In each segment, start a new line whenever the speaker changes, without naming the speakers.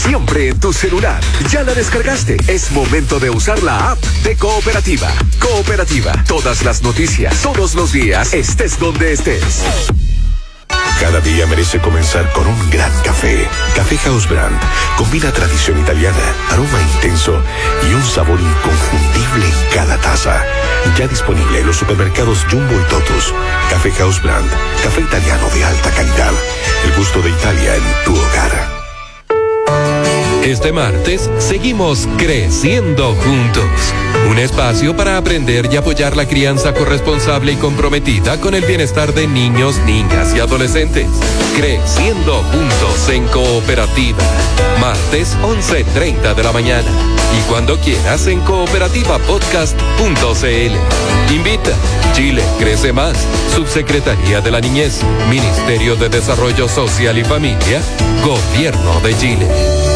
siempre en tu celular. ¿Ya la descargaste? Es momento de usar la app de Cooperativa. Cooperativa, todas las noticias, todos los días, estés donde estés.
Cada día merece comenzar con un gran café. Café House Brand combina tradición italiana, aroma intenso y un sabor inconfundible en cada taza. Ya disponible en los supermercados Jumbo y Totus. Café House Brand, café italiano de alta calidad. El gusto de Italia en tu hogar.
Este martes seguimos creciendo juntos. Un espacio para aprender y apoyar la crianza corresponsable y comprometida con el bienestar de niños, niñas y adolescentes. Creciendo juntos en Cooperativa. Martes 11:30 de la mañana. Y cuando quieras en cooperativapodcast.cl. Invita. Chile crece más. Subsecretaría de la Niñez. Ministerio de Desarrollo Social y Familia. Gobierno de Chile.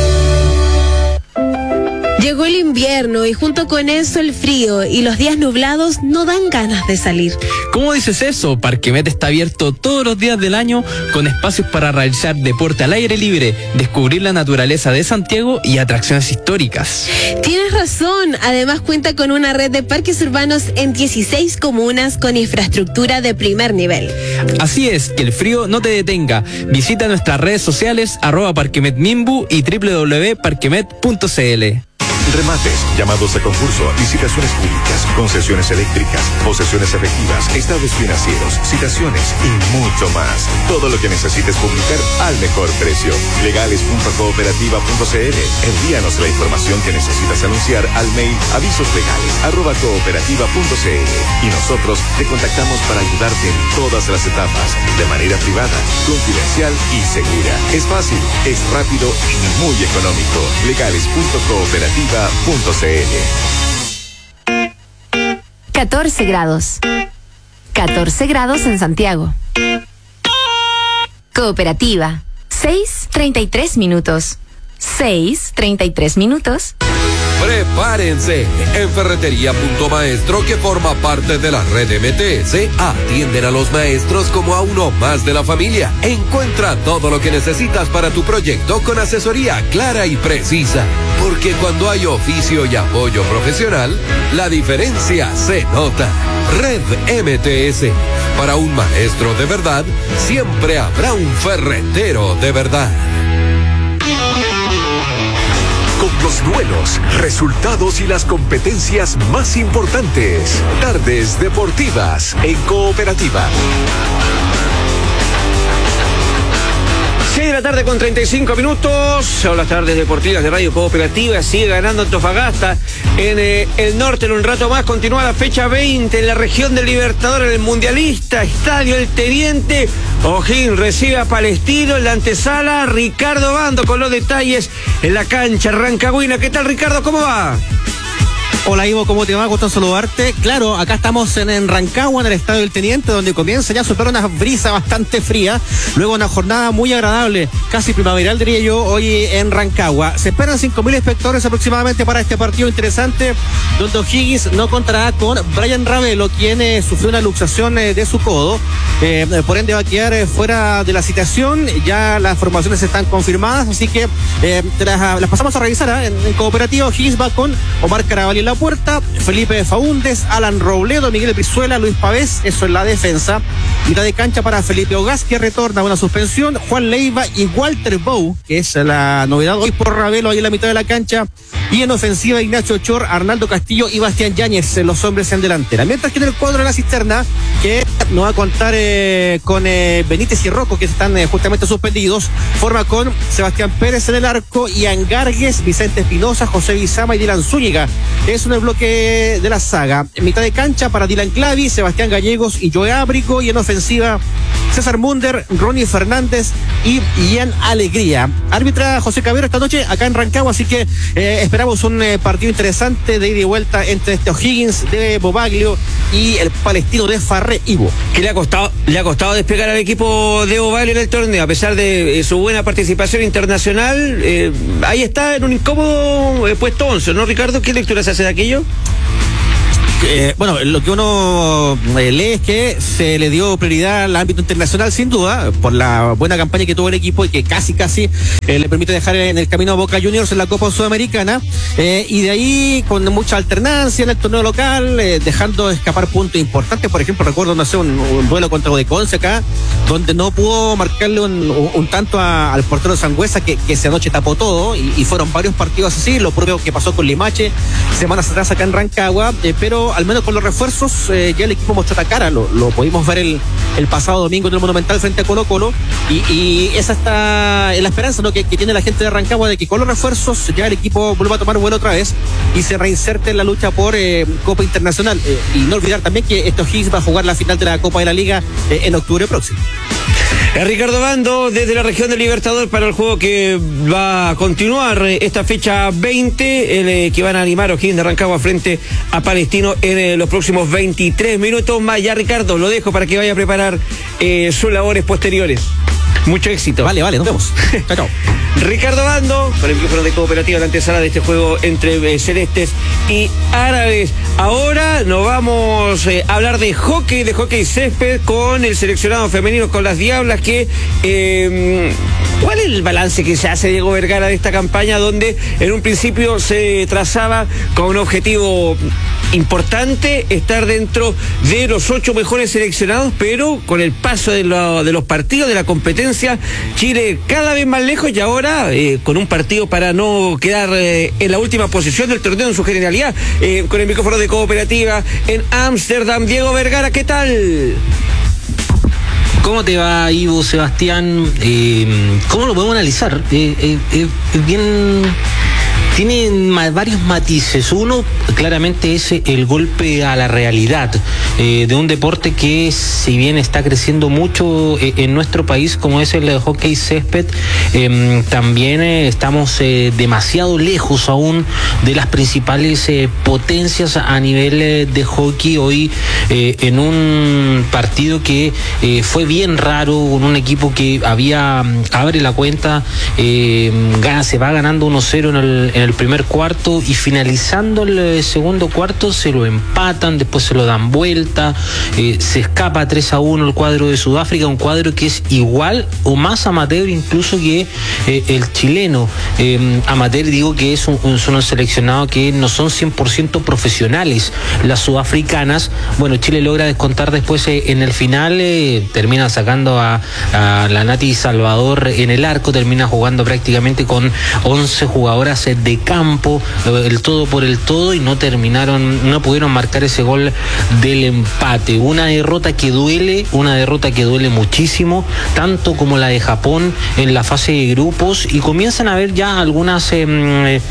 Llegó el invierno y junto con eso el frío y los días nublados no dan ganas de salir.
¿Cómo dices eso? Parquemet está abierto todos los días del año con espacios para realizar deporte al aire libre, descubrir la naturaleza de Santiago y atracciones históricas.
Tienes razón, además cuenta con una red de parques urbanos en 16 comunas con infraestructura de primer nivel.
Así es, que el frío no te detenga. Visita nuestras redes sociales @parquemetmimbu y www.parquemet.cl.
Remates, llamados a concurso, licitaciones públicas, concesiones eléctricas, posesiones efectivas, estados financieros, citaciones y mucho más. Todo lo que necesites publicar al mejor precio. Legales.cooperativa.cl. Envíanos la información que necesitas anunciar al mail avisoslegales@cooperativa.cl y nosotros te contactamos para ayudarte en todas las etapas, de manera privada, confidencial y segura. Es fácil, es rápido y muy económico. Legales.cooperativa.cl.
14 grados. 14 grados en Santiago. Cooperativa. 6:33 minutos. 6:33 minutos.
Prepárense. En Ferretería Punto Maestro, que forma parte de la red MTS, atienden a los maestros como a uno más de la familia. Encuentra todo lo que necesitas para tu proyecto con asesoría clara y precisa. Porque cuando hay oficio y apoyo profesional, la diferencia se nota. Red MTS. Para un maestro de verdad, siempre habrá un ferretero de verdad.
Con los duelos, resultados y las competencias más importantes. Tardes Deportivas en Cooperativa.
6 de la tarde con 35 minutos. Son las tardes deportivas de Radio Cooperativa. Sigue ganando Antofagasta en el norte. En un rato más continúa la fecha 20 en la región del Libertador, en el Mundialista, Estadio El Teniente. O'Higgins recibe a Palestino en la antesala. Ricardo Bando con los detalles en la cancha Rancagüina. ¿Qué tal, Ricardo? ¿Cómo va?
Hola Ivo, ¿cómo te va? Gusto saludarte. Claro, acá estamos en Rancagua, en el Estadio del Teniente, donde comienza ya a superar una brisa bastante fría, luego una jornada muy agradable, casi primaveral diría yo, hoy en Rancagua. Se esperan 5.000 espectadores aproximadamente para este partido interesante, donde O'Higgins no contará con Brian Ravelo, quien sufrió una luxación de su codo, por ende va a quedar fuera de la citación. Ya las formaciones están confirmadas, así que las pasamos a revisar. En Cooperativa, O'Higgins va con Omar Carabalí en la puerta, Felipe Faúndez, Alan Robledo, Miguel Brizuela, Luis Pavés, eso en la defensa. Mitad de cancha para Felipe Ogaz, que retorna a una suspensión, Juan Leiva y Walter Bow, que es la novedad hoy por Ravelo ahí en la mitad de la cancha. Y en ofensiva, Ignacio Chor, Arnaldo Castillo y Bastián Yáñez, los hombres en delantera. Mientras que en el cuadro de la cisterna, que no va a contar con Benítez y Rocco, que están justamente suspendidos, forma con Sebastián Pérez en el arco, Ian Gargues, Vicente Espinosa, José Bizama y Dylan Zúñiga. Es en el bloque de la saga. En mitad de cancha para Dylan Clavi, Sebastián Gallegos y Joe Ábrico. Y en ofensiva, César Munder, Ronnie Fernández y Ian Alegría. Árbitra José Cabero esta noche acá en Rancagua, así que esperamos un partido interesante de ida y vuelta entre este O'Higgins de Bobaglio y el palestino de Farré Ivo.
Que le ha costado despegar al equipo de Bobaglio en el torneo, a pesar de su buena participación internacional. Ahí está en un incómodo puesto 11, ¿no, Ricardo? ¿Qué lectura se hace de aquello?
Bueno, lo que uno lee es que se le dio prioridad al ámbito internacional, sin duda, por la buena campaña que tuvo el equipo y que casi le permite dejar en el camino a Boca Juniors en la Copa Sudamericana, y de ahí con mucha alternancia en el torneo local, dejando escapar puntos importantes. Por ejemplo, recuerdo un duelo contra Odeconce acá, donde no pudo marcarle un tanto al portero Sangüesa, que esa noche tapó todo, y fueron varios partidos así, lo propio que pasó con Limache semanas atrás acá en Rancagua, pero al menos con los refuerzos ya el equipo mostró otra cara. Lo pudimos ver el pasado domingo en el Monumental frente a Colo-Colo, y esa está en la esperanza, ¿no?, que tiene la gente de Rancagua, de que con los refuerzos ya el equipo vuelva a tomar vuelo otra vez y se reinserte en la lucha por Copa Internacional. Y no olvidar también que O'Higgins va a jugar la final de la Copa de la Liga en octubre próximo.
Ricardo Bando desde la región del Libertador para el juego que va a continuar esta fecha 20, que van a animar O'Higgins de Rancagua frente a Palestino en los próximos 23 minutos más. Ya, Ricardo, lo dejo para que vaya a preparar sus labores posteriores. Mucho éxito.
Vale, nos vemos. Chao.
Ricardo Bando, con el micrófono de Cooperativa, la antesala de este juego entre celestes y árabes. Ahora nos vamos a hablar de hockey césped con el seleccionado femenino, con las Diablas, que ¿cuál es el balance que se hace, Diego Vergara, de esta campaña, donde en un principio se trazaba con un objetivo importante, estar dentro de los 8 mejores seleccionados, pero con el paso de los partidos, de la competencia, Chile cada vez más lejos, y ahora con un partido para no quedar en la última posición del torneo en su generalidad, con el micrófono de Cooperativa en Ámsterdam. Diego Vergara, ¿qué tal?
¿Cómo te va, Ivo, Sebastián? ¿Cómo lo podemos analizar? Bien... Tiene varios matices. Uno, claramente, es el golpe a la realidad de un deporte que, si bien está creciendo mucho en nuestro país, como es el hockey césped, también estamos demasiado lejos aún de las principales potencias a nivel de hockey. Hoy, en un partido que fue bien raro, con un equipo que abre la cuenta, se va ganando 1-0 en el primer cuarto, y finalizando el segundo cuarto se lo empatan, después se lo dan vuelta, se escapa 3-1 el cuadro de Sudáfrica, un cuadro que es igual o más amateur incluso que el chileno. Amateur, digo, que son unos seleccionados que no son 100% profesionales. Las sudafricanas, bueno, Chile logra descontar después en el final, termina sacando a la Nati Salvador en el arco, termina jugando prácticamente con 11 jugadoras de campo, el todo por el todo, y no pudieron marcar ese gol del empate. Una derrota que duele muchísimo, tanto como la de Japón en la fase de grupos, y comienzan a ver ya algunos de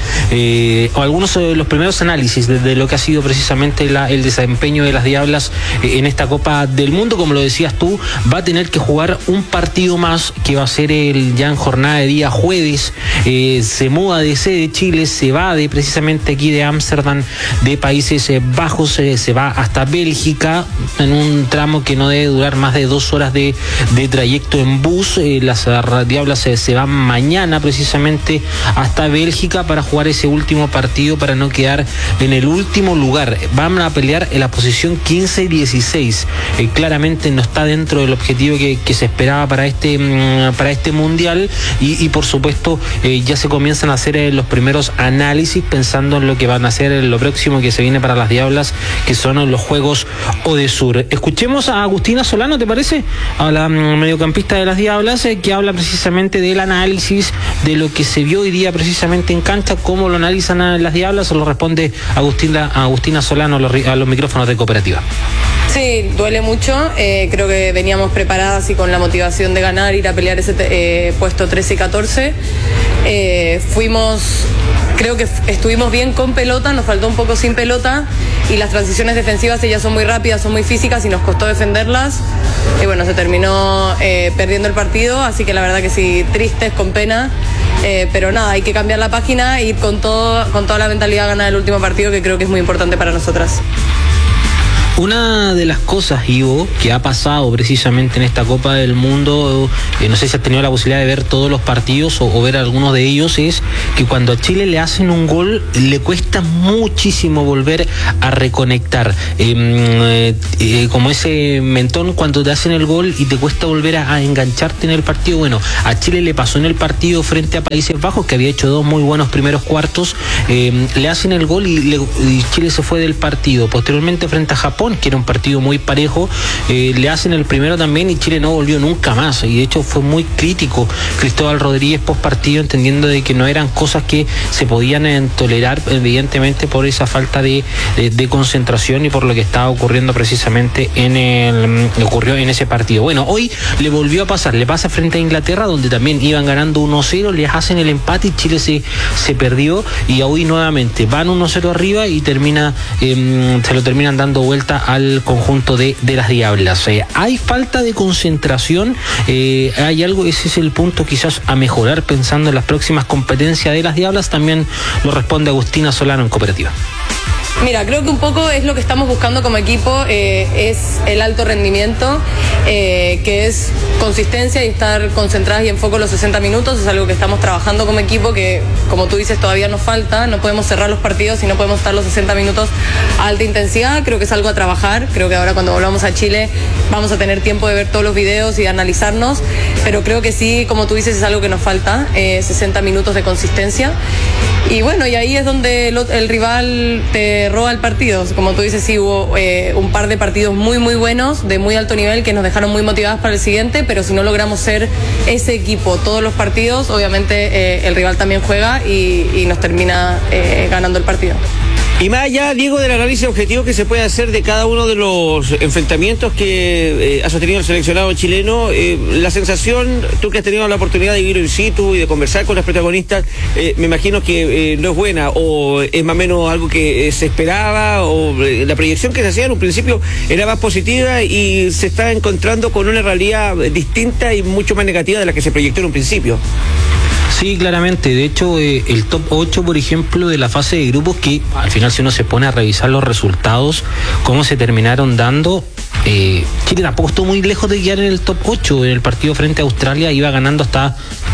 los primeros análisis de lo que ha sido precisamente el desempeño de las Diablas en esta Copa del Mundo. Como lo decías tú, va a tener que jugar un partido más, que va a ser ya en jornada de día jueves. Se muda de sede Chile, se va precisamente aquí de Ámsterdam, de Países Bajos, se va hasta Bélgica en un tramo que no debe durar más de 2 horas de trayecto en bus. Las Diablas se van mañana precisamente hasta Bélgica para jugar ese último partido, para no quedar en el último lugar. Van a pelear en la posición 15 y 16. Claramente no está dentro del objetivo que se esperaba para este mundial, y por supuesto ya se comienzan a hacer los primeros análisis pensando en lo que van a hacer en lo próximo que se viene para las Diablas, que son los Juegos Odesur. Escuchemos a Agustina Solano, ¿te parece? A la mediocampista de las Diablas, que habla precisamente del análisis de lo que se vio hoy día precisamente en cancha. ¿Cómo lo analizan las Diablas? Se lo responde Agustina Solano a los micrófonos de Cooperativa.
Sí, duele mucho. Creo que veníamos preparadas y con la motivación de ganar, ir a pelear ese puesto 13 y 14. Creo que estuvimos bien con pelota, nos faltó un poco sin pelota, y las transiciones defensivas ellas son muy rápidas, son muy físicas, y nos costó defenderlas. Y bueno, se terminó perdiendo el partido, así que la verdad que sí, tristes, con pena. Pero nada, hay que cambiar la página e ir con toda la mentalidad a ganar el último partido, que creo que es muy importante para nosotras.
Una de las cosas, Ivo, que ha pasado precisamente en esta Copa del Mundo, no sé si has tenido la posibilidad de ver todos los partidos o ver algunos de ellos, es que cuando a Chile le hacen un gol, le cuesta muchísimo volver a reconectar. Como ese mentón cuando te hacen el gol y te cuesta volver a engancharte en el partido. Bueno, a Chile le pasó en el partido frente a Países Bajos, que había hecho 2 muy buenos primeros cuartos, le hacen el gol y Chile se fue del partido. Posteriormente frente a Japón, que era un partido muy parejo, le hacen el primero también y Chile no volvió nunca más, y de hecho fue muy crítico Cristóbal Rodríguez post partido, entendiendo de que no eran cosas que se podían tolerar, evidentemente por esa falta de concentración y por lo que estaba ocurriendo precisamente ocurrió en ese partido. Bueno, hoy le volvió a pasar, le pasa frente a Inglaterra, donde también iban ganando 1-0, les hacen el empate y Chile se perdió, y hoy nuevamente van 1-0 arriba y se lo terminan dando vuelta al conjunto de las Diablas. Hay falta de concentración, hay algo, ese es el punto quizás a mejorar pensando en las próximas competencias de las Diablas. También lo responde Agustina Solano en Cooperativa.
Mira, creo que un poco es lo que estamos buscando como equipo, es el alto rendimiento, que es consistencia y estar concentradas y en foco los 60 minutos. Es algo que estamos trabajando como equipo, que como tú dices todavía nos falta. No podemos cerrar los partidos y no podemos estar los 60 minutos a alta intensidad. Creo que es algo a trabajar. Creo que ahora cuando volvamos a Chile vamos a tener tiempo de ver todos los videos y de analizarnos, pero creo que sí, como tú dices, es algo que nos falta, 60 minutos de consistencia. Y bueno, y ahí es donde el rival te roba el partido. Como tú dices, sí hubo un par de partidos muy muy buenos, de muy alto nivel, que nos dejaron muy motivadas para el siguiente, pero si no logramos ser ese equipo todos los partidos, obviamente el rival también juega y nos termina ganando el partido.
Y más allá, Diego, del análisis objetivo que se puede hacer de cada uno de los enfrentamientos que ha sostenido el seleccionado chileno, la sensación, tú que has tenido la oportunidad de vivir in situ y de conversar con los protagonistas, me imagino que no es buena, o es más o menos algo que se esperaba, o la proyección que se hacía en un principio era más positiva y se está encontrando con una realidad distinta y mucho más negativa de la que se proyectó en un principio.
Sí, claramente. De hecho, el top 8, por ejemplo, de la fase de grupos, que al final si uno se pone a revisar los resultados, cómo se terminaron dando, Chile tampoco estuvo muy lejos de quedar en el top 8. En el partido frente a Australia iba ganando hasta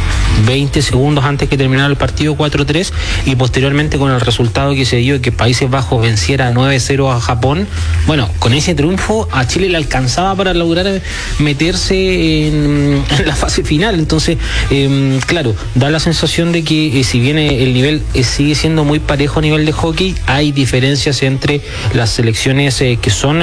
20 segundos antes que terminara el partido 4-3, y posteriormente con el resultado que se dio, que Países Bajos venciera 9-0 a Japón. Bueno, con ese triunfo a Chile le alcanzaba para lograr meterse en la fase final. Entonces, claro, da la sensación de que si bien el nivel sigue siendo muy parejo a nivel de hockey, hay diferencias entre las selecciones que son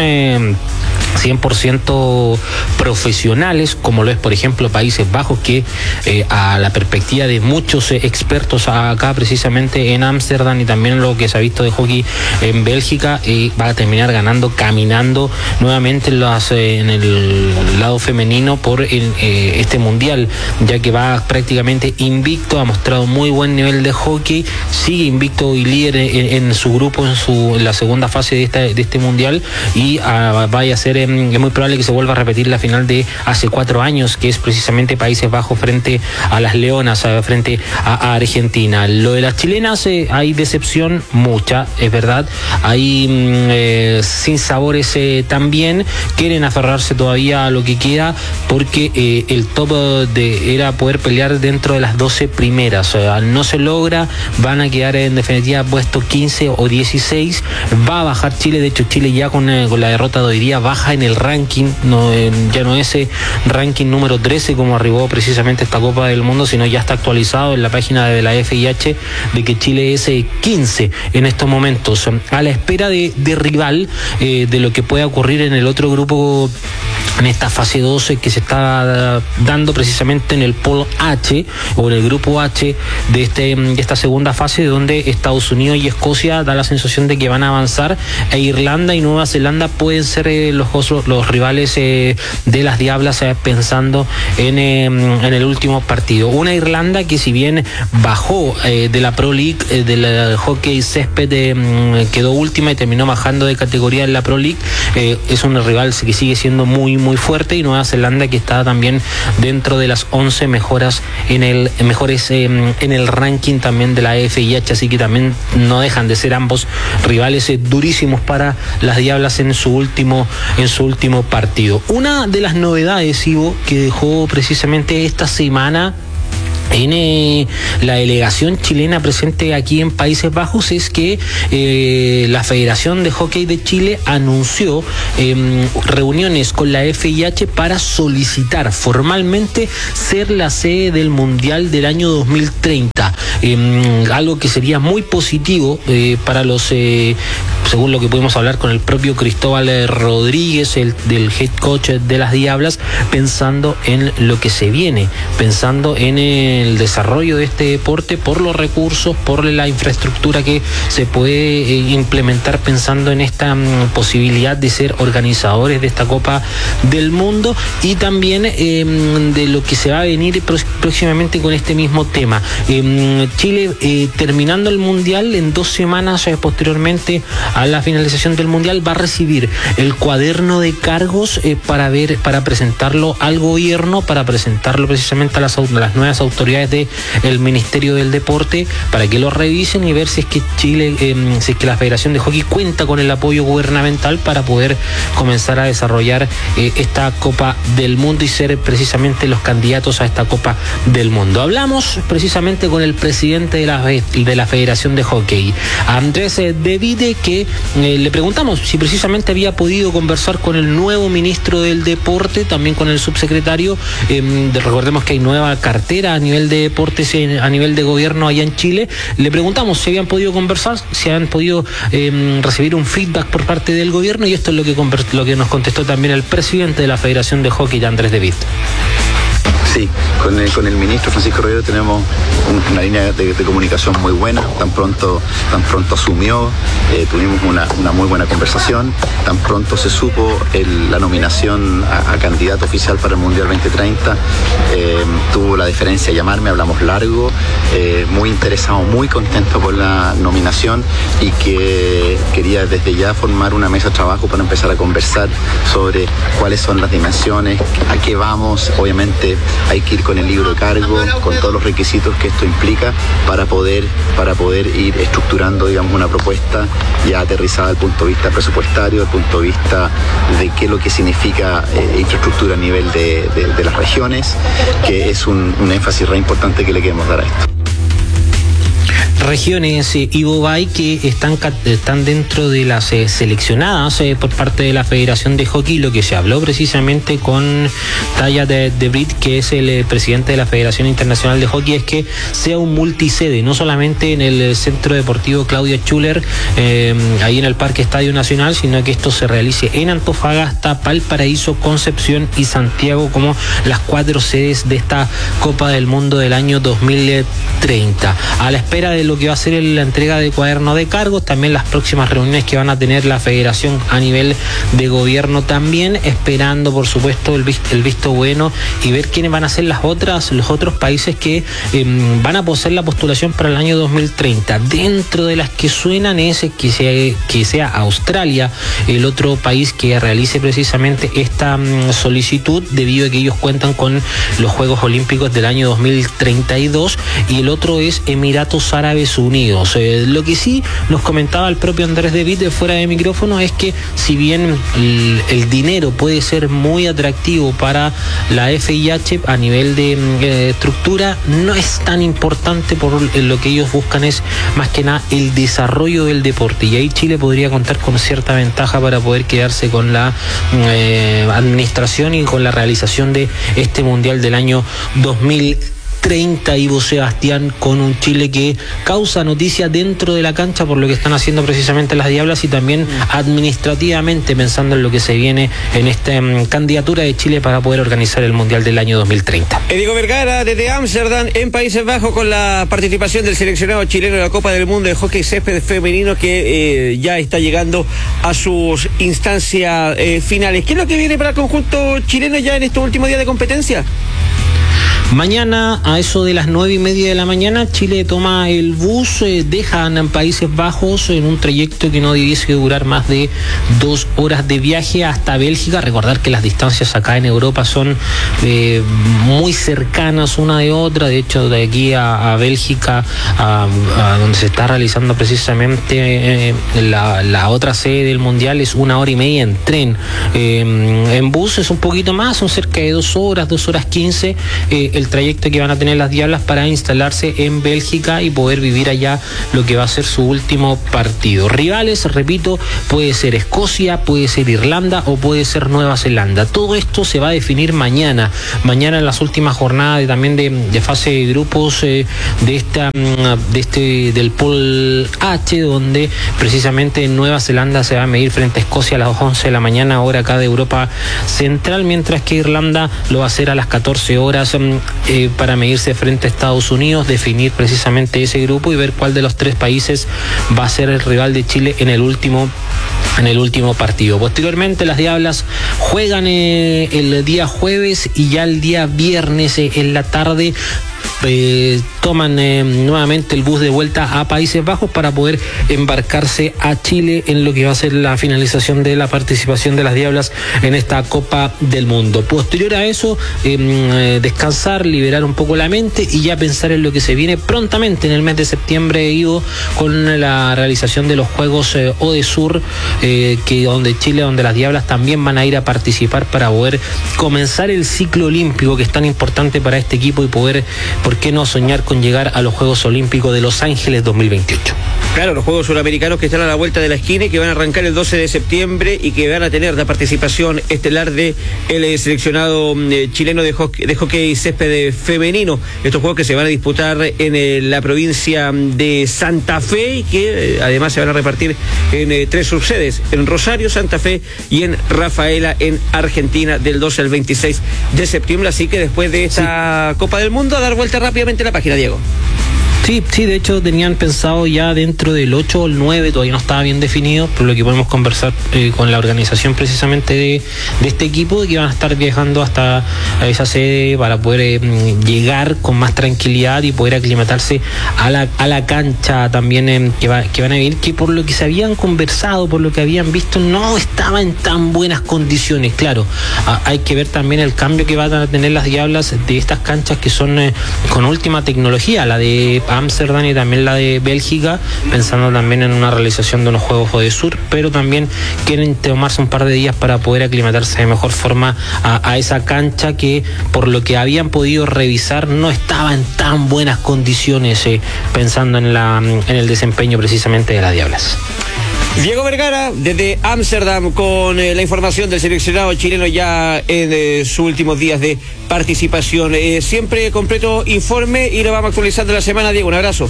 100% profesionales, como lo es por ejemplo Países Bajos, que a la perspectiva de muchos expertos acá precisamente en Ámsterdam, y también lo que se ha visto de hockey en Bélgica, va a terminar caminando nuevamente en el lado femenino por este mundial, ya que va prácticamente invicto, ha mostrado muy buen nivel de hockey, sigue invicto y líder en su grupo en la segunda fase de este mundial, y vaya a ser, es muy probable que se vuelva a repetir la final de hace 4 años, que es precisamente Países Bajos frente a las Leonas, frente a Argentina. Lo de las chilenas, hay decepción mucha, es verdad, hay sin sabores también, quieren aferrarse todavía a lo que queda, porque el top era poder pelear dentro de las 12 primeras, no se logra, van a quedar en definitiva puesto 15 o 16, va a bajar Chile. De hecho Chile ya con la derrota de hoy día baja en el ranking, ya no es ese ranking número 13 como arribó precisamente esta Copa del Mundo, sino ya está actualizado en la página de la FIH de que Chile es 15 en estos momentos, a la espera de rival, de lo que pueda ocurrir en el otro grupo, en esta fase 12 que se está dando precisamente en el Polo H, o en el grupo H de esta segunda fase, donde Estados Unidos y Escocia da la sensación de que van a avanzar, e Irlanda y Nueva Zelanda pueden ser los rivales de las Diablas, pensando en el último partido. Una una Irlanda que si bien bajó de la Pro League, del hockey césped, quedó última y terminó bajando de categoría en la Pro League, es un rival que sigue siendo muy muy fuerte, y Nueva Zelanda que está también dentro de las 11 mejores en el ranking también de la FIH, así que también no dejan de ser ambos rivales durísimos para las Diablas en su último partido. Una de las novedades, Ivo, que dejó precisamente esta semana en la delegación chilena presente aquí en Países Bajos es que la Federación de Hockey de Chile anunció reuniones con la FIH para solicitar formalmente ser la sede del Mundial del año 2030, algo que sería muy positivo para los según lo que pudimos hablar con el propio Cristóbal Rodríguez, del head coach de las Diablas, pensando en lo que se viene, pensando en el desarrollo de este deporte, por los recursos, por la infraestructura que se puede implementar, pensando en esta posibilidad de ser organizadores de esta Copa del Mundo, y también de lo que se va a venir próximamente con este mismo tema. Chile terminando el Mundial en 2 semanas posteriormente a la finalización del Mundial va a recibir el cuaderno de cargos para presentarlo al gobierno, para presentarlo precisamente a las nuevas autoridades del Ministerio del Deporte, para que lo revisen y ver si es que Chile, si es que la Federación de Hockey cuenta con el apoyo gubernamental para poder comenzar a desarrollar esta Copa del Mundo y ser precisamente los candidatos a esta Copa del Mundo. Hablamos precisamente con el presidente de la Federación de Hockey, Andrés De Vide, que le preguntamos si precisamente había podido conversar con el nuevo ministro del Deporte, también con el subsecretario. Recordemos que hay nueva cartera a nivel de deportes, a nivel de gobierno allá en Chile. Le preguntamos si habían podido conversar, si habían podido recibir un feedback por parte del gobierno, y esto es lo que nos contestó también el presidente de la Federación de Hockey, Andrés De Vide.
Sí, con el ministro Francisco Rivero tenemos una línea de comunicación muy buena. Tan pronto asumió, tuvimos una muy buena conversación. Tan pronto se supo la nominación a candidato oficial para el Mundial 2030, tuvo la deferencia de llamarme, hablamos largo, muy interesado, muy contento por la nominación, y que quería desde ya formar una mesa de trabajo para empezar a conversar sobre cuáles son las dimensiones, a qué vamos. Obviamente hay que ir con el libro de cargo, con todos los requisitos que esto implica para poder ir estructurando, digamos, una propuesta ya aterrizada desde el punto de vista presupuestario, desde el punto de vista de qué es lo que significa infraestructura a nivel de las regiones, que es un énfasis re importante que le queremos dar a esto.
Regiones, Ivo Bay, que están dentro de las seleccionadas por parte de la Federación de Hockey. Lo que se habló precisamente con Taya de Brit, que es el presidente de la Federación Internacional de Hockey, es que sea un multisede, no solamente en el Centro Deportivo Claudia Schuller, ahí en el Parque Estadio Nacional, sino que esto se realice en Antofagasta, Valparaíso, Concepción y Santiago como las 4 sedes de esta Copa del Mundo del año 2030. A la espera de lo que va a ser la entrega de cuaderno de cargos, también las próximas reuniones que van a tener la Federación a nivel de gobierno, también esperando por supuesto el visto bueno y ver quiénes van a ser los otros países que van a poseer la postulación para el año 2030. Dentro de las que suenan es que sea Australia el otro país que realice precisamente esta solicitud, debido a que ellos cuentan con los Juegos Olímpicos del año 2032, y el otro es Emiratos Árabes Unidos. Lo que sí nos comentaba el propio Andrés De Vide fuera de micrófono es que si bien el dinero puede ser muy atractivo para la FIH a nivel de estructura, no es tan importante. Por lo que ellos buscan es más que nada el desarrollo del deporte, y ahí Chile podría contar con cierta ventaja para poder quedarse con la administración y con la realización de este Mundial del año 2030. Ivo Sebastián, con un Chile que causa noticia dentro de la cancha por lo que están haciendo precisamente las Diablas, y también administrativamente pensando en lo que se viene en esta candidatura de Chile para poder organizar el Mundial del año 2030.
Diego Vergara desde Ámsterdam, en Países Bajos, con la participación del seleccionado chileno de la Copa del Mundo de Hockey Césped Femenino, que ya está llegando a sus instancias finales. ¿Qué es lo que viene para el conjunto chileno ya en estos últimos días de competencia?
Mañana, a eso de las 9:30 de la mañana, Chile toma el bus, dejan Países Bajos en un trayecto que no debiese durar más de 2 horas de viaje hasta Bélgica. Recordar que las distancias acá en Europa son muy cercanas una de otra. De hecho, de aquí a Bélgica, a donde se está realizando precisamente la otra sede del Mundial, es 1 hora y media en tren. En bus es un poquito más, son cerca de 2 horas, 2 horas 15, el trayecto que van a tener las Diablas para instalarse en Bélgica y poder vivir allá lo que va a ser su último partido. Rivales, repito, puede ser Escocia, puede ser Irlanda o puede ser Nueva Zelanda. Todo esto se va a definir mañana en las últimas jornadas también de fase de grupos del Pool H, donde precisamente Nueva Zelanda se va a medir frente a Escocia a las 11 de la mañana, hora acá de Europa Central, mientras que Irlanda lo va a hacer a las 14 horas para medirse frente a Estados Unidos, definir precisamente ese grupo y ver cuál de los 3 países va a ser el rival de Chile en el último partido. Posteriormente las Diablas juegan el día jueves y ya el día viernes en la tarde toman nuevamente el bus de vuelta a Países Bajos para poder embarcarse a Chile en lo que va a ser la finalización de la participación de las Diablas en esta Copa del Mundo. Posterior a eso, descansar, liberar un poco la mente y ya pensar en lo que se viene prontamente en el mes de septiembre, Ivo, con la realización de los Juegos Odesur, donde las Diablas también van a ir a participar para poder comenzar el ciclo olímpico que es tan importante para este equipo y poder, ¿por qué no soñar con llegar a los Juegos Olímpicos de Los Ángeles 2028?
Claro, los Juegos Suramericanos que están a la vuelta de la esquina y que van a arrancar el 12 de septiembre y que van a tener la participación estelar de el seleccionado chileno de hockey césped femenino. Estos juegos que se van a disputar en la provincia de Santa Fe y que además se van a repartir en 3 subsedes, en Rosario, Santa Fe y en Rafaela, en Argentina, del 12 al 26 de septiembre. Así que después de esta Copa del Mundo, a dar vuelta rápidamente a la página, Diego.
Sí, de hecho tenían pensado ya dentro del 8 o el 9, todavía no estaba bien definido, por lo que podemos conversar con la organización precisamente de este equipo, de que van a estar viajando hasta esa sede para poder llegar con más tranquilidad y poder aclimatarse a la cancha también que van a vivir, que por lo que se habían conversado, por lo que habían visto, no estaba en tan buenas condiciones. Claro, hay que ver también el cambio que van a tener las Diablas de estas canchas que son con última tecnología, la de Ámsterdam y también la de Bélgica, pensando también en una realización de unos Juegos Odesur, pero también quieren tomarse un par de días para poder aclimatarse de mejor forma a esa cancha que, por lo que habían podido revisar, no estaba en tan buenas condiciones, pensando en el desempeño precisamente de las Diablas.
Diego Vergara, desde Ámsterdam, con la información del seleccionado chileno ya en sus últimos días de participación. Siempre completo informe y lo vamos actualizando la semana, Diego. Un abrazo.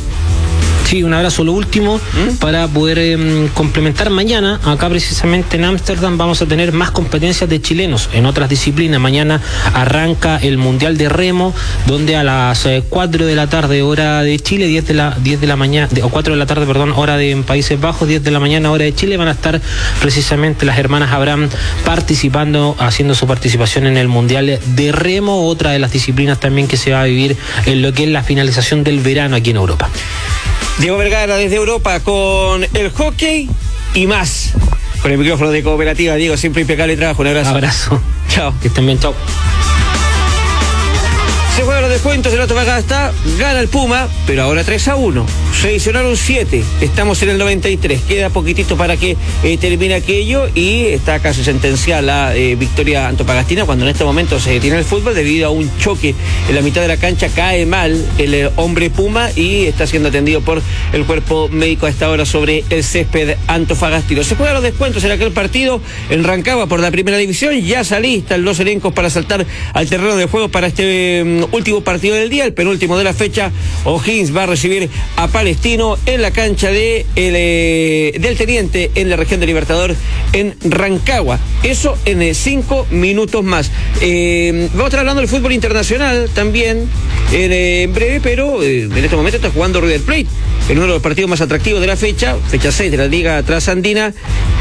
Sí, un abrazo. Lo último, para poder complementar mañana, acá precisamente en Ámsterdam vamos a tener más competencias de chilenos en otras disciplinas. Mañana arranca el Mundial de Remo, donde a las 4 de la tarde, hora de Chile, 10 de la mañana, o 4 de la tarde, perdón, hora de Países Bajos, 10 de la mañana, hora de Chile, van a estar precisamente las hermanas Abraham participando, haciendo su participación en el Mundial de Remo, otra de las disciplinas también que se va a vivir en lo que es la finalización del verano aquí en Europa.
Diego Vergara desde Europa con el hockey y más. Con el micrófono de Cooperativa, Diego, siempre impecable trabajo. Un abrazo.
Abrazo.
Chao.
Que estén bien, chao.
Se juegan los descuentos en Antofagasta, gana el Puma, pero ahora 3-1. Se adicionaron 7, estamos en el 93, queda poquitito para que termine aquello y está casi sentenciada la victoria antofagastina cuando en este momento se detiene el fútbol debido a un choque en la mitad de la cancha. Cae mal el hombre Puma y está siendo atendido por el cuerpo médico a esta hora sobre el césped antofagastino. Se juegan los descuentos en aquel partido en Rancagua por la primera división, ya están los elencos para saltar al terreno de juego para este último partido del día, el penúltimo de la fecha. O'Higgins va a recibir a Palestino en la cancha del Teniente en la región de Libertador en Rancagua. Eso en 5 minutos más. Vamos a estar hablando del fútbol internacional también en breve, pero en este momento está jugando River Plate en uno de los partidos más atractivos de la fecha 6 de la Liga Trasandina,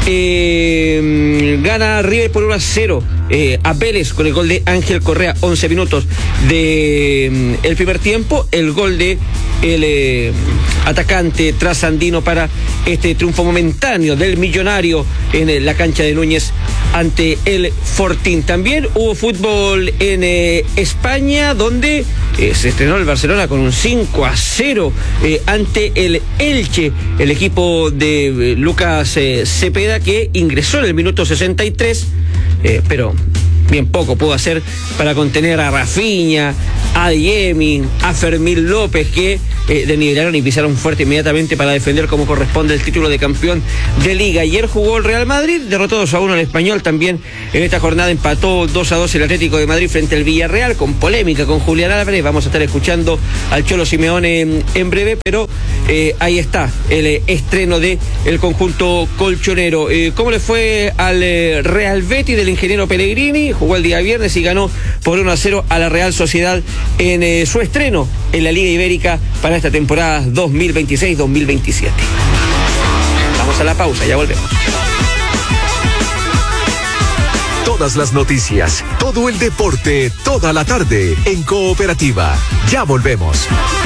Gana River por 1-0 a Vélez con el gol de Ángel Correa, 11 minutos de el primer tiempo. El gol de el atacante trasandino para este triunfo momentáneo del Millonario en la cancha de Núñez ante el Fortín. También hubo fútbol en España, donde se estrenó el Barcelona con un 5-0 ante el Elche, el equipo de Lucas Cepeda, que ingresó en el minuto 63, pero bien poco pudo hacer para contener a Rafinha, a Diemi, a Fermín López, que desnivelaron y pisaron fuerte inmediatamente para defender como corresponde el título de campeón de Liga. Ayer jugó el Real Madrid, derrotó 2-1 al Español. También en esta jornada empató 2-2 el Atlético de Madrid frente al Villarreal, con polémica con Julián Álvarez. Vamos a estar escuchando al Cholo Simeone en breve, pero ahí está el estreno de el conjunto colchonero. ¿Cómo le fue al Real Betis del ingeniero Pellegrini? Jugó el día viernes y ganó por 1-0 a la Real Sociedad en su estreno en la Liga Ibérica para esta temporada 2026-2027. Vamos a la pausa, ya volvemos.
Todas las noticias, todo el deporte, toda la tarde en Cooperativa. Ya volvemos.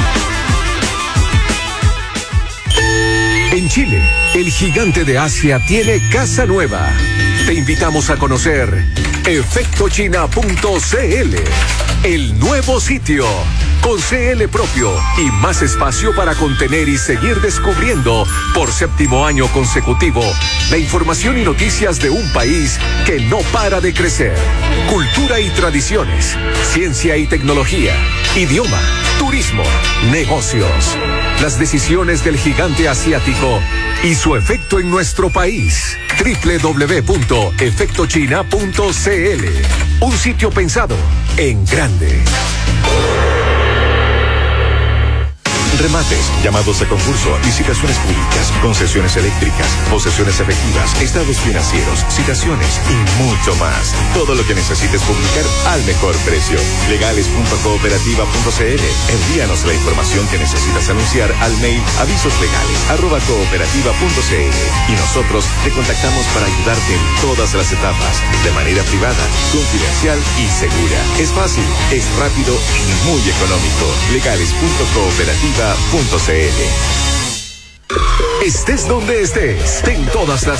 En Chile, el gigante de Asia tiene casa nueva. Te invitamos a conocer efectochina.cl, el nuevo sitio, con CL propio y más espacio para contener y seguir descubriendo por 7º año consecutivo la información y noticias de un país que no para de crecer. Cultura y tradiciones, ciencia y tecnología, idioma, turismo, negocios. Las decisiones del gigante asiático y su efecto en nuestro país. www.efectochina.cl, un sitio pensado en grande.
Remates, llamados a concurso, licitaciones públicas, concesiones eléctricas, posesiones efectivas, estados financieros, citaciones y mucho más. Todo lo que necesites publicar al mejor precio. Legales.cooperativa.cl. Envíanos la información que necesitas anunciar al mail avisoslegales@cooperativa.cl y nosotros te contactamos para ayudarte en todas las etapas, de manera privada, confidencial y segura. Es fácil, es rápido y muy económico. Legales.cooperativa.cl.
Estés donde estés, ten todas las